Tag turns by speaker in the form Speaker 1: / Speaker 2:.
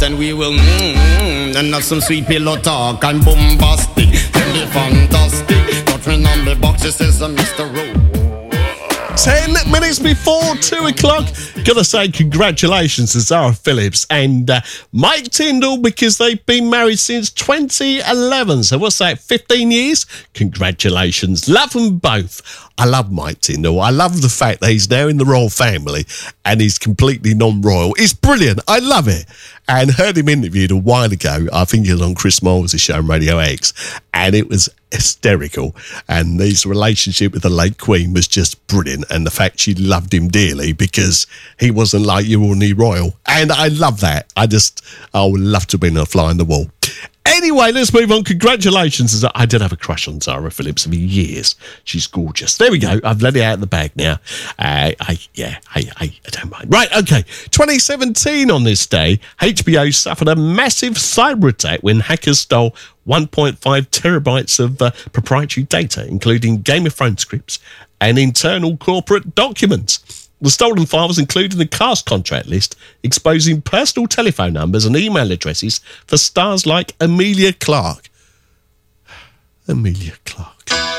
Speaker 1: and we will and not some sweet pillow talk and bombastic. Tell me fantastic. Got me number boxes says Mr. Rowe.
Speaker 2: 10 minutes before 2 o'clock. Gotta say congratulations to Zara Phillips and Mike Tindall, because they've been married since 2011. So what's that, 15 years? Congratulations. Love them both. I love Mike Tindall. I love the fact that he's now in the royal family and he's completely non-royal. It's brilliant. I love it. And heard him interviewed a while ago. I think it was on Chris Moyles' show on Radio X. And it was hysterical. And his relationship with the late Queen was just brilliant. And the fact she loved him dearly because he wasn't like your ordinary royal. And I love that. I would love to have been a fly on the wall. Anyway, let's move on. Congratulations. I did have a crush on Zara Phillips for years. She's gorgeous. There we go. I've let it out of the bag now. I don't mind. Right, okay. 2017 on this day, HBO suffered a massive cyber attack when hackers stole 1.5 terabytes of proprietary data, including Game of Thrones scripts and internal corporate documents. The stolen files included the cast contract list, exposing personal telephone numbers and email addresses for stars like Emilia Clarke. Emilia Clarke.